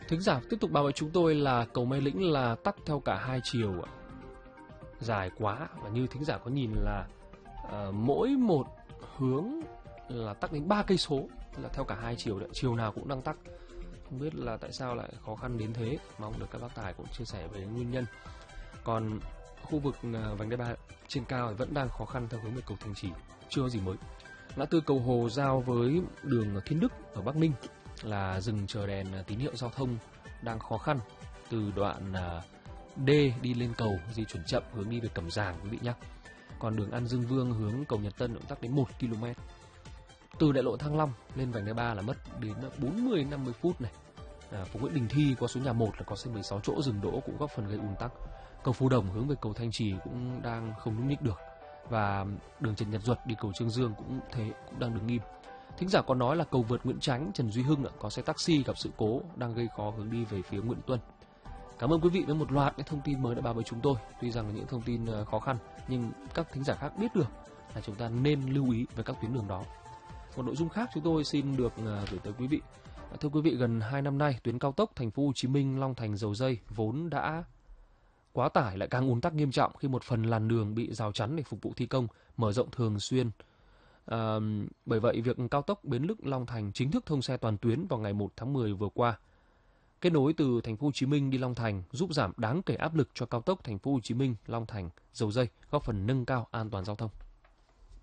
Thính giả tiếp tục báo với chúng tôi là cầu Mê Lĩnh là tắc theo cả hai chiều ạ. Dài quá, và như thính giả có nhìn là mỗi một hướng là tắc đến 3 cây số, là theo cả hai chiều đấy, chiều nào cũng đang tắc. Không biết là tại sao lại khó khăn đến thế, mong được các bác tài cũng chia sẻ về nguyên nhân. Còn khu vực vành đai 3 trên cao thì vẫn đang khó khăn theo hướng về cầu Thanh Trì, chưa có gì mới. Ngã tư cầu Hồ giao với đường Thiên Đức ở Bắc Ninh là dừng chờ đèn tín hiệu giao thông đang khó khăn từ đoạn D đi lên cầu, di chuyển chậm hướng đi về Cẩm Giàng quý vị nhé. Còn đường An Dương Vương hướng cầu Nhật Tân cũng tắc đến 1 km. Từ đại lộ Thăng Long lên vành đai 3 là mất đến 40-50 phút này. Phố Nguyễn Đình Thi qua số nhà 1 là có xe 16 chỗ dừng đỗ cũng góp phần gây ùn tắc. Cầu Phú Đồng hướng về cầu Thanh Trì cũng đang không nhúc nhích được, và đường Trần Nhật Duật đi cầu Trương Dương cũng đang đứng im. Thính giả có nói là cầu vượt Nguyễn Chánh, Trần Duy Hưng có xe taxi gặp sự cố đang gây khó hướng đi về phía Nguyễn Tuân. Cảm ơn quý vị với một loạt những thông tin mới đã báo với chúng tôi. Tuy rằng là những thông tin khó khăn nhưng các thính giả khác biết được là chúng ta nên lưu ý về các tuyến đường đó. Một nội dung khác chúng tôi xin được gửi tới quý vị. Thưa quý vị, gần 2 năm nay, tuyến cao tốc Thành phố Hồ Chí Minh Long Thành Dầu Dây vốn đã quá tải lại càng ùn tắc nghiêm trọng khi một phần làn đường bị rào chắn để phục vụ thi công mở rộng thường xuyên. Bởi vậy, việc cao tốc Bến Lức Long Thành chính thức thông xe toàn tuyến vào ngày 1 tháng 10 vừa qua. Kết nối từ Thành phố Hồ Chí Minh đi Long Thành giúp giảm đáng kể áp lực cho cao tốc Thành phố Hồ Chí Minh Long Thành Dầu Dây, góp phần nâng cao an toàn giao thông.